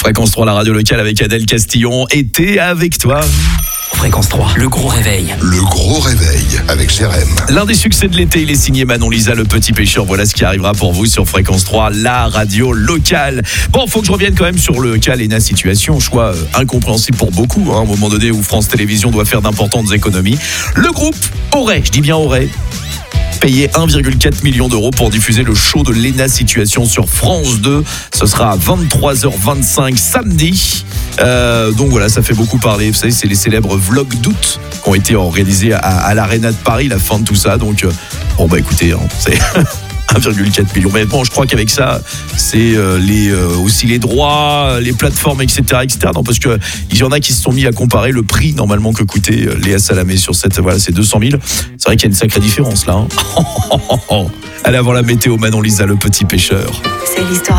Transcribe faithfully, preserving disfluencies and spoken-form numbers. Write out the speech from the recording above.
Fréquence trois, la radio locale avec Adèle Castillon. Été avec toi. Fréquence trois, le gros réveil. Le gros réveil avec Jérém. L'un des succès de l'été, il est signé Manon Lisa, Le Petit Pêcheur. Voilà ce qui arrivera pour vous sur Fréquence trois, la radio locale. Bon, faut que je revienne quand même sur le cas Léna Situation. Choix euh, incompréhensible pour beaucoup, hein, au moment donné où France Télévisions doit faire d'importantes économies. Le groupe aurait, je dis bien aurait, payé un virgule quatre million d'euros pour diffuser le show de Léna Situation sur France deux. Ce sera à vingt-trois heures vingt-cinq samedi. Euh, donc voilà, ça fait beaucoup parler. Vous savez, c'est les célèbres vlogs d'août qui ont été organisés à, à l'Arena de Paris, la fin de tout ça. Donc, euh, bon bah écoutez, hein, c'est un virgule quatre million. Mais bon, je crois qu'avec ça, c'est euh, les, euh, aussi les droits, les plateformes, et cetera, et cetera. Non, parce que il y en a qui se sont mis à comparer le prix normalement que coûtait euh, Léa Salamé sur cette, voilà, c'est deux cent mille. C'est vrai qu'il y a une sacrée différence là. Hein. Allez, avant la météo, Manon Lisa, Le Petit Pêcheur. C'est l'histoire.